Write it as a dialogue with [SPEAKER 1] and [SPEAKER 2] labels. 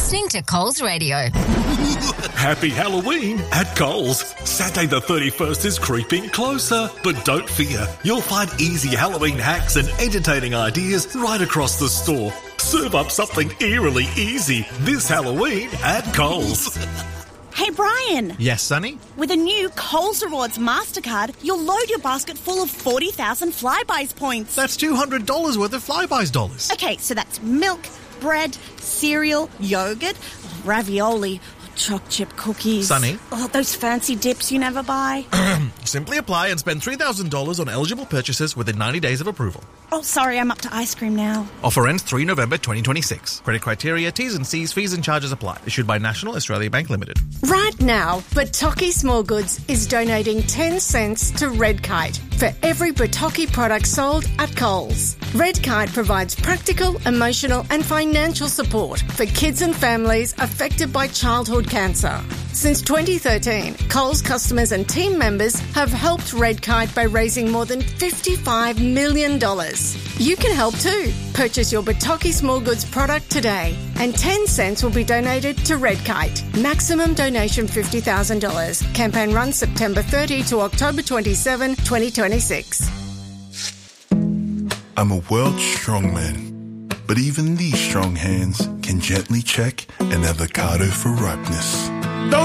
[SPEAKER 1] listening to Coles Radio.
[SPEAKER 2] Happy Halloween at Coles. Saturday the 31st is creeping closer. But don't fear, you'll find easy Halloween hacks and entertaining ideas right across the store. Serve up something eerily easy this Halloween at Coles.
[SPEAKER 3] Hey, Brian.
[SPEAKER 4] Yes, Sonny?
[SPEAKER 3] With a new Coles Rewards MasterCard, you'll load your basket full of 40,000 Flybuys points.
[SPEAKER 4] That's $200 worth of Flybuys dollars.
[SPEAKER 3] Okay, so that's milk, bread, cereal, yogurt, ravioli, choc chip cookies.
[SPEAKER 4] Sonny?
[SPEAKER 3] Oh, those fancy dips you never buy.
[SPEAKER 4] Simply apply and spend $3,000 on eligible purchases within 90 days of approval.
[SPEAKER 3] Oh, sorry, I'm up to ice cream now.
[SPEAKER 4] Offer ends 3 November 2026. Credit criteria, T's and C's, fees and charges apply. Issued by National Australia Bank Limited.
[SPEAKER 5] Right now, Batoki Small Goods is donating 10 cents to Red Kite for every Batoki product sold at Coles. Red Kite provides practical, emotional and financial support for kids and families affected by childhood cancer. Since 2013, Coles customers and team members have helped Red Kite by raising more than $55 million. You can help too. Purchase your Batoki Small Goods product today and 10 cents will be donated to Red Kite. Maximum donation $50,000. Campaign runs September 30 to October 27, 2026.
[SPEAKER 6] I'm a world strongman, but even these strong hands can gently check an avocado for ripeness.